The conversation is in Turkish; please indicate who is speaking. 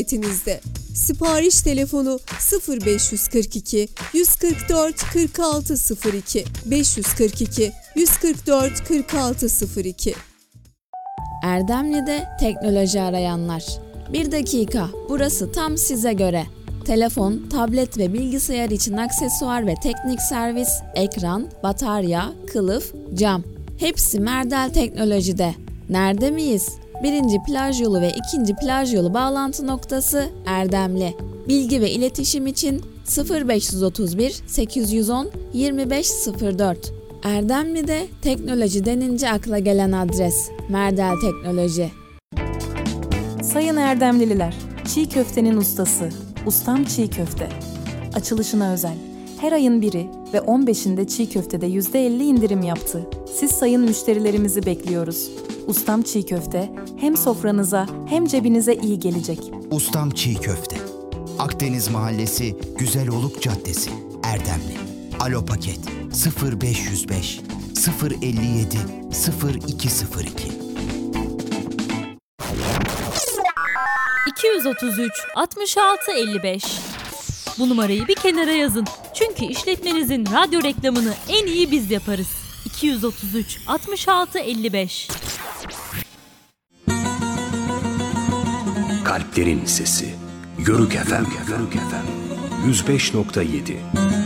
Speaker 1: hizmetinizde. Sipariş telefonu 0542 144 4602 542 144 4602.
Speaker 2: Erdemli'de teknoloji arayanlar. 1 dakika, burası tam size göre. Telefon, tablet ve bilgisayar için aksesuar ve teknik servis, ekran, batarya, kılıf, cam. Hepsi Merdel Teknoloji'de. Nerede miyiz? 1. plaj yolu ve 2. plaj yolu bağlantı noktası Erdemli. Bilgi ve iletişim için 0531 810 2504. Erdemli'de teknoloji denince akla gelen adres Merdel Teknoloji.
Speaker 3: Sayın Erdemlililer, çiğ köftenin ustası, Ustam Çiğ Köfte. Açılışına özel. Her ayın 1'i ve 15'inde çiğ köftede %50 indirim yaptı. Siz sayın müşterilerimizi bekliyoruz. Ustam Çiğ Köfte hem sofranıza hem cebinize iyi gelecek.
Speaker 4: Ustam Çiğ Köfte. Akdeniz Mahallesi, Güzeloluk Caddesi, Erdemli. Alo Paket 0505 057 0202.
Speaker 5: 233 66 55. Bu numarayı bir kenara yazın. Çünkü işletmenizin radyo reklamını en iyi biz yaparız. 233 66 55.
Speaker 6: Kalplerin Sesi. Yörük FM. 105.7.